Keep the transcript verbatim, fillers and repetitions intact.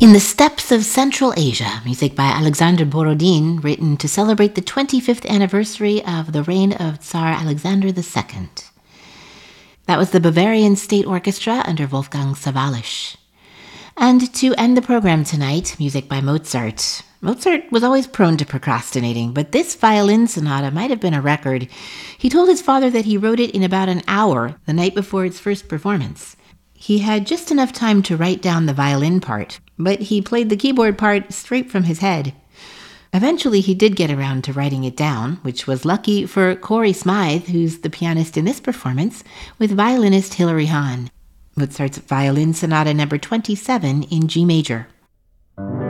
In the Steppes of Central Asia, music by Alexander Borodin, written to celebrate the twenty-fifth anniversary of the reign of Tsar Alexander the Second. That was the Bavarian State Orchestra under Wolfgang Sawallisch. And to end the program tonight, music by Mozart. Mozart was always prone to procrastinating, but this violin sonata might have been a record. He told his father that he wrote it in about an hour, the night before its first performance. He had just enough time to write down the violin part, but he played the keyboard part straight from his head. Eventually, he did get around to writing it down, which was lucky for Corey Smythe, who's the pianist in this performance, with violinist Hilary Hahn. Mozart's Violin Sonata number twenty-seven in G major.